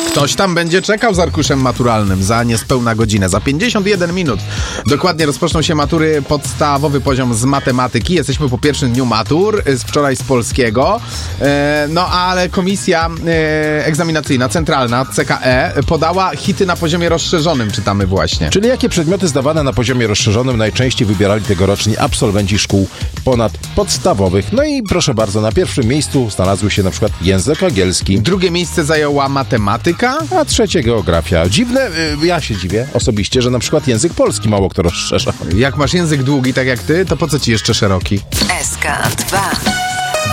Ktoś tam będzie czekał z arkuszem maturalnym za niespełna godzinę. Za 51 minut dokładnie rozpoczną się matury, podstawowy poziom z matematyki. Jesteśmy po pierwszym dniu matur, z wczoraj z polskiego. No ale komisja egzaminacyjna, centralna, CKE, podała hity na poziomie rozszerzonym, czytamy właśnie. Czyli jakie przedmioty zdawane na poziomie rozszerzonym najczęściej wybierali tegoroczni absolwenci szkół ponadpodstawowych? No i proszę bardzo, na pierwszym miejscu znalazły się na przykład język angielski. Drugie miejsce zajęła matematyka, a trzecie geografia. Dziwne, ja się dziwię osobiście, że na przykład język polski mało kto rozszerza. Jak masz język długi, tak jak ty, to po co ci jeszcze szeroki? SK2